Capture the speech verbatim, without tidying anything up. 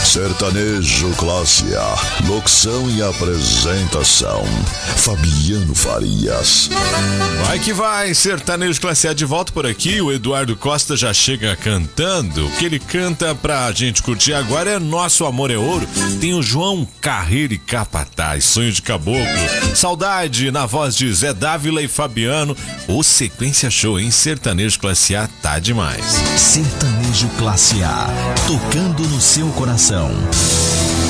Sertanejo Classe A. Locução e apresentação: Fabiano Farias. Vai que vai, Sertanejo Classe A de volta por aqui. O Eduardo Costa já chega cantando. O que ele canta pra gente curtir agora é Nosso Amor é Ouro. Tem o João Carreiro e Capataz, Sonho de Caboclo, Saudade, na voz de Zé Dávila e Fabiano. O Sequência Show em Sertanejo Classe A tá demais. Sertanejo Classe A, tocando no seu coração.